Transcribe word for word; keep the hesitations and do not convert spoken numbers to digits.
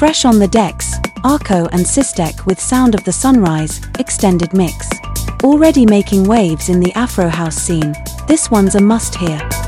Fresh on the decks, Arco and Sistek with Sound of the Sunrise, extended mix. Already making waves in the Afro house scene, this one's a must-hear.